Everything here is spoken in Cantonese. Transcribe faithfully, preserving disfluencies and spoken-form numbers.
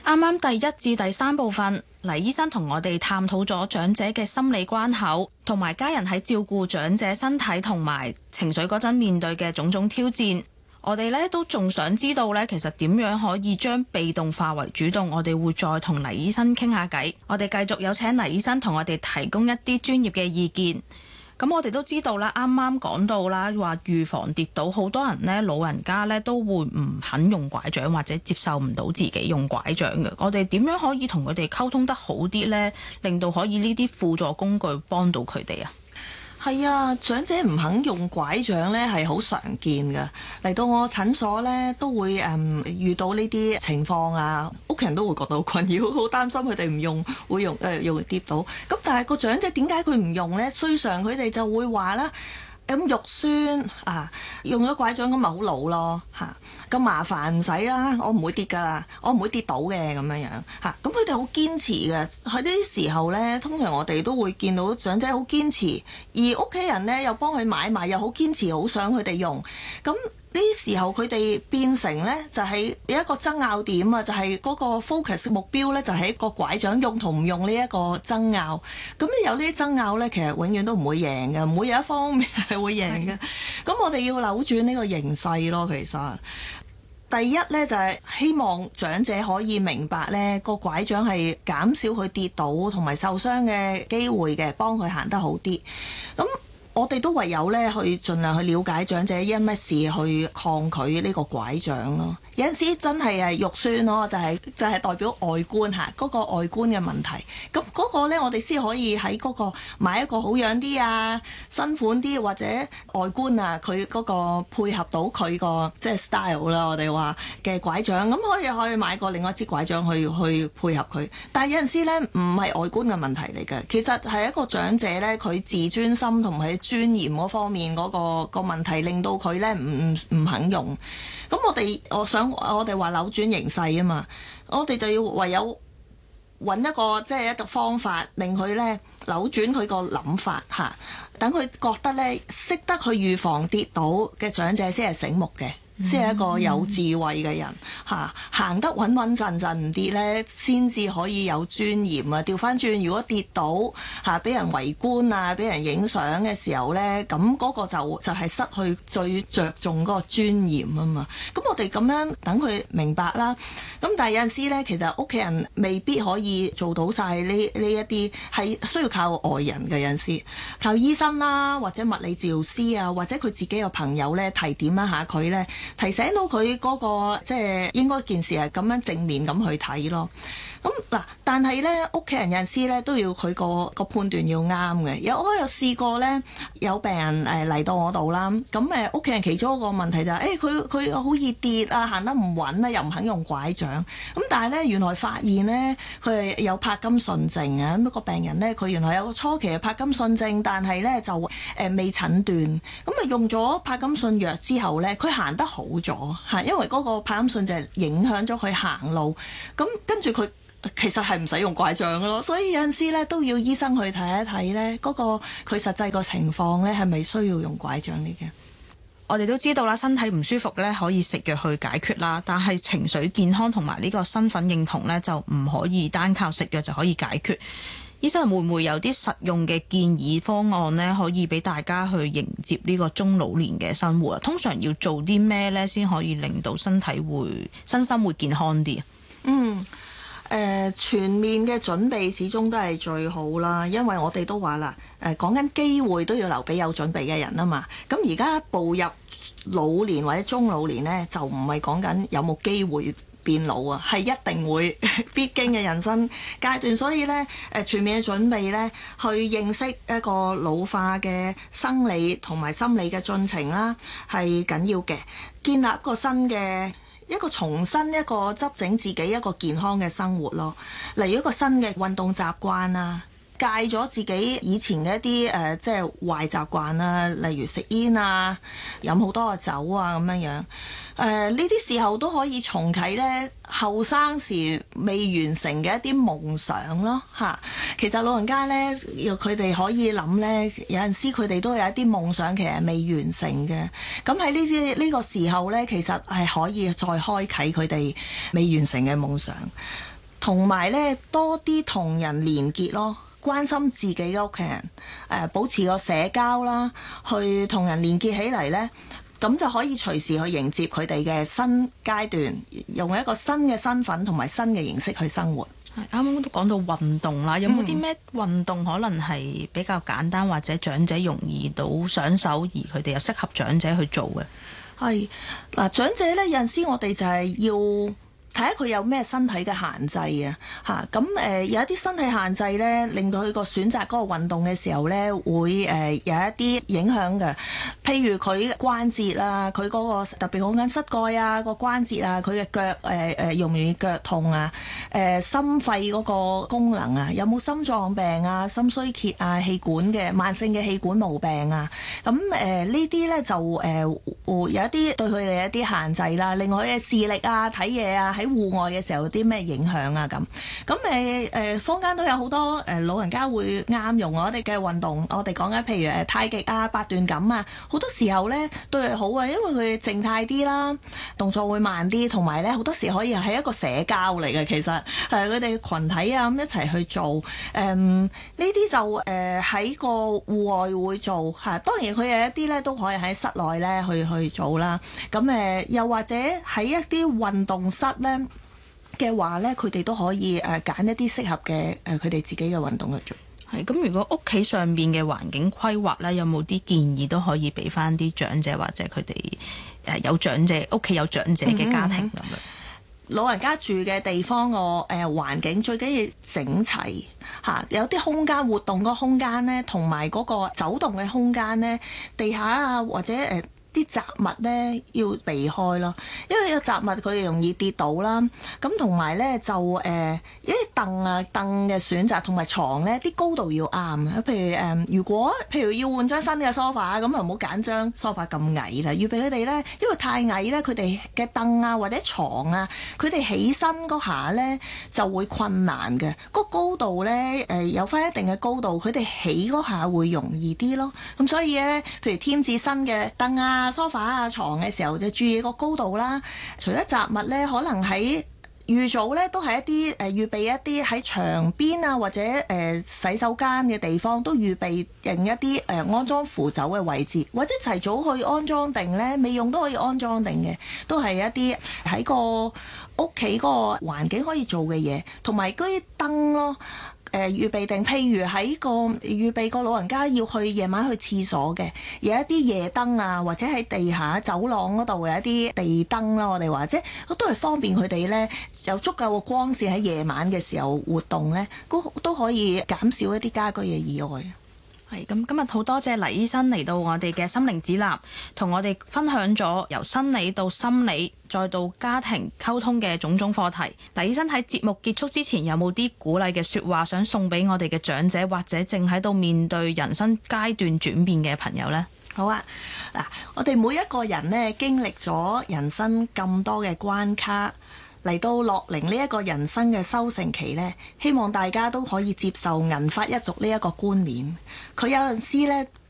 啱啱第一至第三部分，黎醫生同我哋探討咗長者嘅心理關口，同埋家人喺照顧長者身體同埋情緒嗰陣面對嘅種種挑戰。我哋咧都仲想知道咧，其實點樣可以將被動化為主動？我哋會再同黎醫生傾下偈。我哋繼續有請黎醫生同我哋提供一啲專業嘅意見。咁我哋都知道啦，啱啱講到啦，話預防跌倒，好多人呢，老人家呢都會唔肯用拐杖或者接受唔到自己用拐杖嘅。我哋點樣可以同佢哋溝通得好啲呢？令到可以呢啲輔助工具幫到佢哋啊？ 係啊，長者唔肯用拐杖咧係好常見嘅。嚟到我診所咧都會誒、嗯、遇到呢啲情況啊，屋企人都會覺得好困擾，好擔心佢哋唔用會用誒、呃、用跌倒。咁但係個長者點解佢唔用咧？通常佢哋就會話啦，咁肉酸啊，用咗拐杖咁咪好老咯嚇，咁、啊、麻煩唔使啦，我唔會跌噶啦，我唔會跌倒嘅咁樣樣嚇。咁佢哋好堅持嘅，喺呢啲時候咧，通常我哋都會見到長者好堅持，而屋企人咧又幫佢買埋，又好堅持，好想佢哋用。咁呢啲時候佢哋變成咧就係、是、有一個爭拗點啊，就係、是、嗰個 focus 目標咧就喺、是、個拐杖用同唔用呢一個爭拗。咁有呢啲爭拗咧，其實永遠都唔會贏嘅，唔會有一方面係會贏嘅。咁我哋要扭轉呢個形勢咯，其實。第一咧就係、是、希望長者可以明白咧，個拐杖係減少佢跌倒同埋受傷嘅機會嘅，幫佢行得好啲。咁我哋都唯有咧去盡量去了解長者因乜事去抗拒呢個拐杖咯。有陣時真係係肉酸咯，就係、是、就係、是、代表外觀嚇嗰、那個外觀嘅問題。咁嗰個咧，我哋先可以喺嗰個買一個好樣啲啊、新款啲或者外觀啊，佢嗰個配合到佢個即係 style 啦。我哋話嘅拐杖咁可以可以買個另外一支拐杖去去配合佢。但係有陣時咧唔係外觀嘅問題嚟嘅，其實係一個長者咧佢自尊心同埋尊嚴嗰方面嗰、那個、那個問題，令到佢咧唔唔唔肯用。咁我哋我想我哋話扭轉形勢啊嘛，我哋就要唯有揾一個即係、就是、一個方法，令佢咧扭轉佢個諗法嚇，等佢覺得咧識得去預防跌倒嘅長者先係醒目嘅。先係一個有智慧嘅人嚇，行得穩穩陣陣唔跌咧，先至可以有尊嚴啊！調翻轉，如果跌倒嚇，俾人圍觀啊，俾人影相嘅時候咧，咁嗰個就就係失去最着重嗰個尊嚴啊嘛！咁我哋咁樣等佢明白啦。咁但係有陣時咧，其實屋企人未必可以做到晒呢呢一啲，係需要靠外人嘅。有陣時靠醫生啦，或者物理治療師啊，或者佢自己嘅朋友咧提點一下佢咧。提醒到佢嗰、那個即係應該件事係咁樣正面咁去睇咯。咁嗱，但係咧屋企人有陣時咧都要佢個個判斷要啱嘅。有我有試過咧，有病人誒嚟到我度啦。咁誒屋企人其中一個問題就係誒佢佢好易跌啊，行得唔穩啊，又唔肯用拐杖。咁但係咧原來發現咧佢係有帕金遜症啊。咁個病人咧佢原來有個初期嘅帕金遜症，但係咧就誒、呃、未診斷。咁啊用咗帕金遜藥之後咧，佢行得好咗嚇，因為嗰個帕金遜就係影響咗佢行路。咁跟住佢。其實係唔使用拐杖嘅咯，所以有陣時咧都要醫生去睇一睇咧，嗰個佢實際個情況咧係咪需要用拐杖嚟嘅？ 我哋都知道啦，身體唔舒服咧可以食藥去解決啦，但係情緒健康同埋呢個身份認同咧就唔可以單靠食藥就可以解決。醫生會唔會有啲實用嘅建議方案呢？可以俾大家去迎接呢個中老年嘅生活啊？通常要做啲咩咧先可以令到身體會身心會健康啲？ 嗯。誒、呃、全面嘅準備始終都係最好啦，因為我哋都話啦，誒講緊機會都要留俾有準備嘅人啊嘛。咁而家步入老年或者中老年呢，就唔係講緊有冇機會變老啊，係一定會必經嘅人生階段。所以呢，誒全面嘅準備呢，去認識一個老化嘅生理同埋心理嘅進程啦，係緊要嘅。建立一個新嘅。一個重新一個執整自己一個健康嘅生活咯，例如一個新嘅運動習慣啦，戒咗自己以前嘅一啲誒、呃、即係壞習慣啦，例如食煙啊、飲好多嘅酒啊咁樣樣。誒呢啲時候都可以重啟咧後生時未完成嘅一啲夢想咯嚇。其實老人家咧，佢哋可以諗咧，有陣時佢哋都有一啲夢想其實未完成嘅。咁喺呢啲呢個時候咧，其實係可以再開啟佢哋未完成嘅夢想。 同埋咧多啲同人連結咯。關心自己嘅屋企人，誒、呃、保持個社交啦，去同人連結起嚟呢，咁就可以隨時去迎接佢哋嘅新階段，用一個新嘅身份同埋新嘅形式去生活。 啱啱都講到運動啦，有冇啲咩運動可能係比較簡單或者長者容易到上手，而佢哋又適合長者去做嘅？ 係嗱，長者呢，有陣時我哋就係要睇下佢有咩身體嘅限制啊，嚇咁誒有一啲身體限制咧，令到佢個選擇嗰個運動嘅時候咧，會誒、呃、有一啲影響嘅。譬如佢關節啦，佢嗰、那個特別講緊膝蓋啊、個關節啊，佢嘅腳誒誒容唔容易腳痛啊？誒、呃、心肺嗰個功能啊，有冇心臟病啊、心衰竭啊、氣管嘅慢性嘅氣管毛病啊？咁誒、呃、呢啲咧就誒、呃、會有一啲對佢哋一啲限制啦。另外嘅視力啊、睇嘢啊，喺戶外嘅時候有啲咩影響啊？咁咁誒誒，坊間都有好多誒老人家會啱用我哋嘅運動。我哋講緊譬如誒太極啊、八段錦啊，好多時候咧對佢好啊，因為佢靜態啲啦，動作會慢啲，同埋咧好多時可以係一個社交嚟嘅。其實係佢哋群體啊咁一齊去做誒呢啲就誒喺個戶外會做嚇。當然佢有一啲咧都可以喺室內咧去去做啦。咁誒又或者喺一啲運動室咧嘅話咧，佢哋都可以誒揀一啲適合嘅誒佢哋自己嘅運動去做。 係咁，如果屋企上邊嘅環境規劃咧，有冇啲建議都可以俾翻啲長者或者佢哋誒有長者屋企有長者嘅家庭咁樣？嗯嗯嗯、 老人家住嘅地方個誒環境最緊要整齊嚇，有啲空間活動個空間咧，同埋嗰個走動嘅空間咧，地下啊或者誒。呃啲雜物咧要避開咯，因為有雜物佢哋容易跌倒啦。咁同埋咧就誒、呃、一啲凳啊凳嘅選擇同埋床咧啲高度要啱啊。譬如誒、呃，如果譬如要換張新嘅 sofa，咁就唔好揀張 sofa 咁矮啦。預備佢哋咧，因為太矮咧，佢哋嘅凳啊或者床啊，佢哋起身嗰下咧就會困難嘅。個高度咧誒、呃、有翻一定嘅高度，佢哋起嗰下會容易啲咯。咁所以咧，譬如添置新嘅凳啊、梳化啊、床嘅時候就注意個高度啦。除咗雜物咧，可能喺預早咧都係一啲誒、呃、預備一啲喺牆邊啊或者誒、呃、洗手間嘅地方都預備定一啲誒、呃、安裝扶手嘅位置，或者提早去安裝定咧，未用都可以安裝定嘅，都係一啲喺個屋企嗰個環境可以做嘅嘢，同埋嗰啲燈咯。誒、呃、預備定，譬如喺個預備個老人家要去夜晚去廁所嘅，有一啲夜燈啊，或者喺地下走廊嗰度有一啲地燈啦，我哋話即係都係方便佢哋咧有足夠嘅光線喺夜晚嘅時候活動咧，都都可以減少一啲家居嘅意外。 係咁，今日好多謝黎醫生嚟到我哋嘅心靈指南，同我哋分享咗由生理到心理再到家庭溝通嘅種種課題。黎醫生喺節目結束之前，有冇啲鼓勵嘅說話想送俾我哋嘅長者或者正喺度面對人生階段轉變嘅朋友呢？ 好啊，嗱，我哋每一個人呢，經歷咗人生咁多嘅關卡，嚟到樂齡呢一個人生嘅收成期呢，希望大家都可以接受銀髮一族呢一個觀念。佢有陣時呢